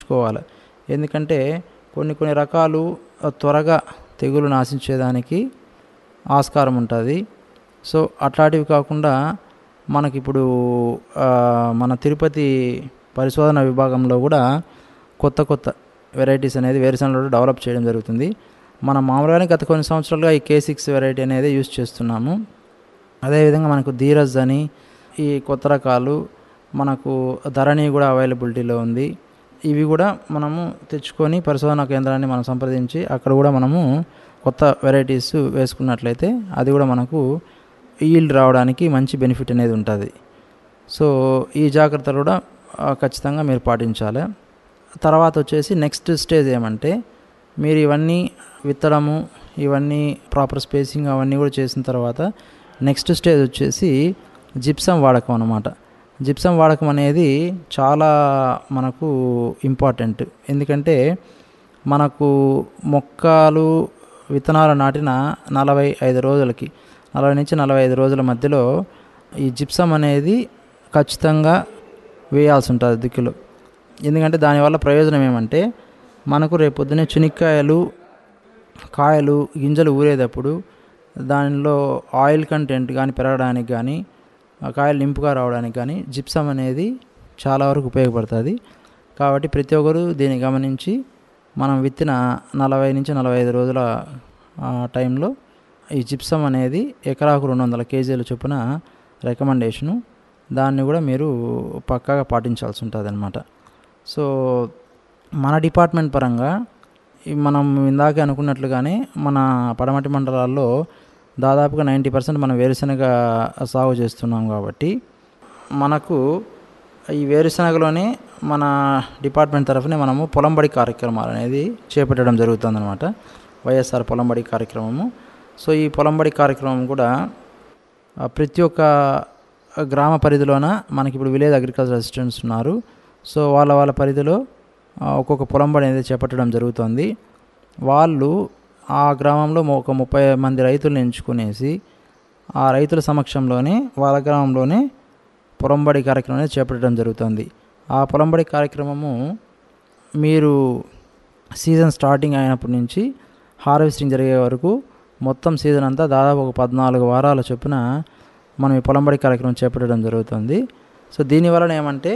ఉంచుకోవాలి. ఎందుకంటే కొన్ని రకాలు త్వరగా తెగులు నాశించేదానికి ఆస్కారం ఉంటుంది. సో అట్లాంటివి కాకుండా మనకిప్పుడు మన తిరుపతి పరిశోధన విభాగంలో కూడా కొత్త వెరైటీస్ అనేది వేరుశనగలో డెవలప్ చేయడం జరుగుతుంది. మనం మామూలుగానే గత కొన్ని సంవత్సరాలుగా ఈ K6 వెరైటీ అనేది యూజ్ చేస్తున్నాము. అదేవిధంగా మనకు ధీరజ్ అని ఈ కొత్త రకాలు మనకు ధరణి కూడా అవైలబిలిటీలో ఉంది. ఇవి కూడా మనము తెచ్చుకొని పరిశోధనా కేంద్రాన్ని మనం సంప్రదించి అక్కడ కూడా మనము కొత్త వెరైటీస్ వేసుకున్నట్లయితే అది కూడా మనకు ఈల్డ్ రావడానికి మంచి బెనిఫిట్ అనేది ఉంటుంది. సో ఈ జాగ్రత్తలు కూడా ఖచ్చితంగా మీరు పాటించాలి. తర్వాత వచ్చేసి నెక్స్ట్ స్టేజ్ ఏమంటే మీరు ఇవన్నీ విత్తడము, ఇవన్నీ ప్రాపర్ స్పేసింగ్ అవన్నీ కూడా చేసిన తర్వాత నెక్స్ట్ స్టేజ్ వచ్చేసి జిప్సం వాడకం అన్నమాట. జిప్సం వాడకం అనేది చాలా మనకు ఇంపార్టెంట్. ఎందుకంటే మనకు మొక్కలు విత్తనాలు నాటిన 45 రోజులకి 40 నుంచి 45 రోజుల మధ్యలో ఈ జిప్సం అనేది ఖచ్చితంగా వేయాల్సి ఉంటుంది దిక్కులో. ఎందుకంటే దానివల్ల ప్రయోజనం ఏమంటే మనకు రేపొద్దునే చునిక్కాయలు కాయలు గింజలు ఊరేటప్పుడు దానిలో ఆయిల్ కంటెంట్ కానీ పెరగడానికి కానీ కాయలు నింపుగా రావడానికి కానీ జిప్సం అనేది చాలా వరకు ఉపయోగపడుతుంది. కాబట్టి ప్రతి ఒక్కరు దీన్ని గమనించి మనం విత్తిన 40 నుంచి 45 రోజుల టైంలో ఈ జిప్సం అనేది ఎకరాకు 200 కేజీల చొప్పున రికమెండేషను. దాన్ని కూడా మీరు పక్కాగా పాటించాల్సి ఉంటుంది అన్నమాట. సో మన డిపార్ట్మెంట్ పరంగా మనం ఇందాకే అనుకున్నట్లుగానే మన పడమటి మండలాల్లో దాదాపుగా 90% మనం వేరుశనగ సాగు చేస్తున్నాం. కాబట్టి మనకు ఈ వేరుశనగలోనే మన డిపార్ట్మెంట్ తరఫునే మనము పొలంబడి కార్యక్రమాలు అనేది చేపట్టడం జరుగుతుందన్నమాట. వైఎస్ఆర్ పొలంబడి కార్యక్రమము. సో ఈ పొలంబడి కార్యక్రమం కూడా ప్రతి ఒక్క గ్రామ పరిధిలోన మనకి ఇప్పుడు విలేజ్ అగ్రికల్చర్ అసిస్టెంట్స్ ఉన్నారు. సో వాళ్ళ పరిధిలో ఒక్కొక్క పొలంబడి అనేది చేపట్టడం జరుగుతుంది. వాళ్ళు ఆ గ్రామంలో ఒక 30 మంది రైతులను ఎంచుకునేసి ఆ రైతుల సమక్షంలోనే వాళ్ళ గ్రామంలోనే పొలంబడి కార్యక్రమం అనేది చేపట్టడం జరుగుతుంది. ఆ పొలంబడి కార్యక్రమము మీరు సీజన్ స్టార్టింగ్ అయినప్పటి నుంచి హార్వెస్టింగ్ జరిగే వరకు మొత్తం సీజన్ అంతా దాదాపు ఒక 14 వారాల చొప్పున మనం ఈ పొలంబడి కార్యక్రమం చేపట్టడం జరుగుతుంది. సో దీనివలన ఏమంటే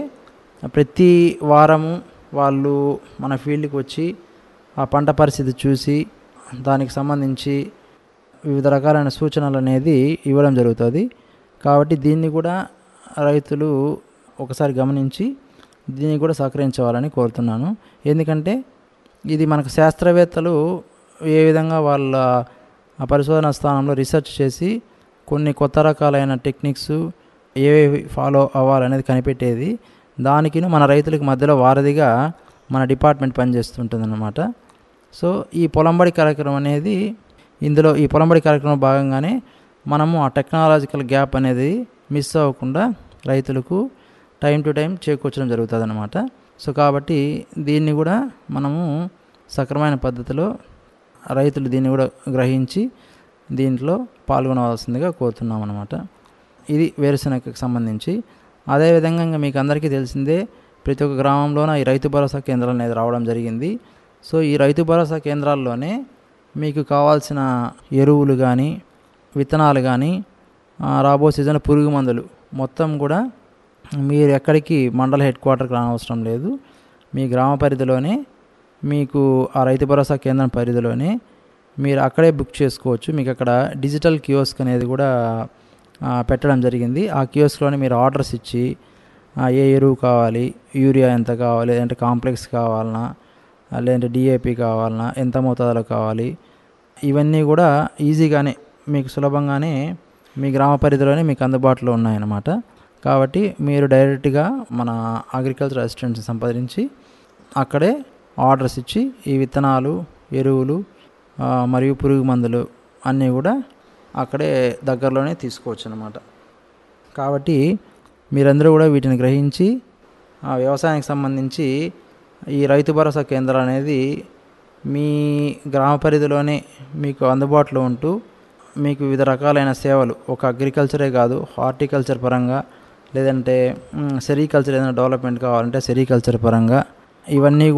ప్రతి వారము వాళ్ళు మన ఫీల్డ్కి వచ్చి ఆ పంట పరిస్థితి చూసి దానికి సంబంధించి వివిధ రకాలైన సూచనలు అనేది ఇవ్వడం జరుగుతుంది. కాబట్టి దీన్ని కూడా రైతులు ఒకసారి గమనించి దీన్ని కూడా సహకరించవాలని కోరుతున్నాను. ఎందుకంటే ఇది మనకు శాస్త్రవేత్తలు ఏ విధంగా వాళ్ళ పరిశోధనా స్థానంలో రీసెర్చ్ చేసి కొన్ని కొత్త రకాలైన టెక్నిక్స్ ఏవేవి ఫాలో అవ్వాలనేది కనిపెట్టేది. దానికి మన రైతులకు మధ్యలో వారధిగా మన డిపార్ట్మెంట్ పనిచేస్తుంటుంది అన్నమాట. సో ఈ పొలంబడి కార్యక్రమం అనేది ఇందులో ఈ పొలంబడి కార్యక్రమం భాగంగానే మనము ఆ టెక్నాలజికల్ గ్యాప్ అనేది మిస్ అవ్వకుండా రైతులకు టైం టు టైం చేకూర్చడం జరుగుతుంది అన్నమాట. సో కాబట్టి దీన్ని కూడా మనము సక్రమైన పద్ధతిలో రైతులు దీన్ని కూడా గ్రహించి దీంట్లో పాల్గొనవలసిందిగా కోరుతున్నాం అన్నమాట. ఇది వేరుశనగకు సంబంధించి. అదేవిధంగా ఇంకా మీకు అందరికీ తెలిసిందే ప్రతి ఒక్క గ్రామంలోన ఈ రైతు భరోసా కేంద్రాలు అనేది రావడం జరిగింది. సో ఈ రైతు భరోసా కేంద్రాల్లోనే మీకు కావాల్సిన ఎరువులు కానీ విత్తనాలు కానీ రాబో సీజన్ పురుగు మందులు మొత్తం కూడా మీరు ఎక్కడికి మండల హెడ్ క్వార్టర్కి రానవసరం లేదు. మీ గ్రామ పరిధిలోనే మీకు ఆ రైతు భరోసా కేంద్రం పరిధిలోనే మీరు అక్కడే బుక్ చేసుకోవచ్చు. మీకు అక్కడ డిజిటల్ కియోస్క్ అనేది కూడా పెట్టడం జరిగింది. ఆ కియోస్క్లోనే మీరు ఆర్డర్స్ ఇచ్చి ఏ ఎరువు కావాలి, యూరియా ఎంత కావాలి, లేదంటే కాంప్లెక్స్ కావాలన్నా, లేదంటే డిఏపి కావాలన్నా, ఎంత మోతాదులో కావాలి, ఇవన్నీ కూడా ఈజీగానే మీకు సులభంగానే మీ గ్రామ పరిధిలోనే మీకు అందుబాటులో ఉన్నాయన్నమాట. కాబట్టి మీరు డైరెక్ట్గా మన అగ్రికల్చర్ అసిస్టెంట్స్ని సంప్రదించి అక్కడే ఆర్డర్స్ ఇచ్చి ఈ విత్తనాలు, ఎరువులు మరియు పురుగు మందులు అన్నీ కూడా అక్కడే దగ్గరలోనే తీసుకోవచ్చు అన్నమాట. కాబట్టి మీరందరూ కూడా వీటిని గ్రహించి వ్యవసాయానికి సంబంధించి ఈ రైతు భరోసా కేంద్రాలు అనేది మీ గ్రామ పరిధిలోనే మీకు అందుబాటులో ఉంటూ మీకు వివిధ రకాలైన సేవలు ఒక అగ్రికల్చరే కాదు హార్టికల్చర్ పరంగా లేదంటే సెరికల్చర్ ఏదైనా డెవలప్మెంట్ కావాలంటే సెరికల్చర్ పరంగా ఇవన్నీ